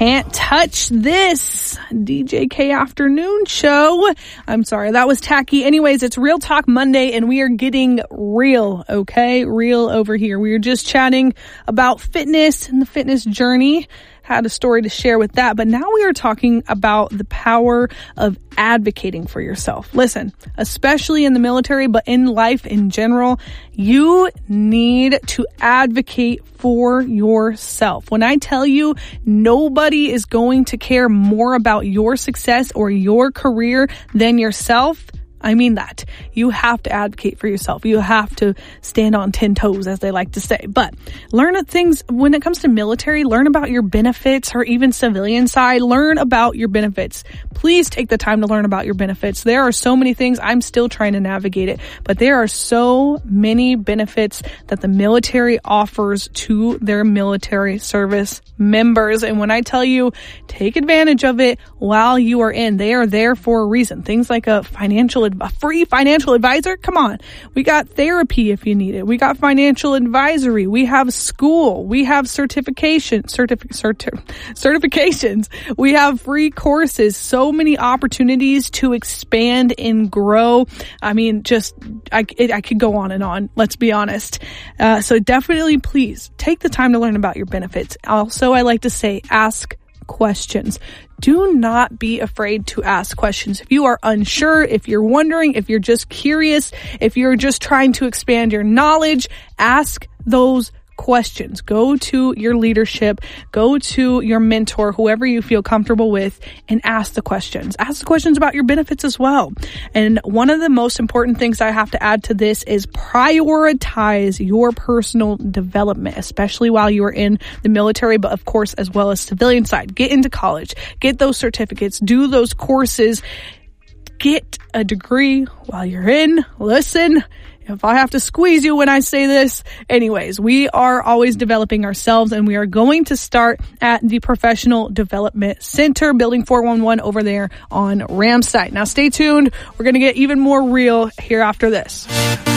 Can't touch this DJK afternoon show. I'm sorry, that was tacky. Anyways, it's Real Talk Monday and we are getting real, okay? Real over here. We are just chatting about fitness and the fitness journey. Had a story to share with that, but now we are talking about the power of advocating for yourself. Listen, especially in the military, but in life in general, you need to advocate for yourself. When I tell you nobody is going to care more about your success or your career than yourself, I mean that. You have to advocate for yourself. You have to stand on 10 toes, as they like to say. But learn things when it comes to military, learn about your benefits, or even civilian side, learn about your benefits. Please take the time to learn about your benefits. There are so many things. I'm still trying to navigate it, but there are so many benefits that the military offers to their military service members. And when I tell you, take advantage of it while you are in, they are there for a reason. Things like a free financial advisor. Come on. We got therapy if you need it. We got financial advisory. We have school. We have certifications. We have free courses. So many opportunities to expand and grow. I mean, I could go on and on. Let's be honest. So definitely please take the time to learn about your benefits. Also, I like to say, ask questions. Do not be afraid to ask questions. If you are unsure, if you're wondering, if you're just curious, if you're just trying to expand your knowledge, ask those questions. Go to your leadership, go to your mentor, whoever you feel comfortable with, and ask the questions. Ask the questions about your benefits as well. And one of the most important things I have to add to this is prioritize your personal development, especially while you are in the military, but of course, as well as civilian side. Get into college, get those certificates, do those courses, get a degree while you're in. Listen, if I have to squeeze you when I say this. Anyways, we are always developing ourselves, and we are going to start at the Professional Development Center, Building 411 over there on Ramsite. Now stay tuned. We're going to get even more real here after this.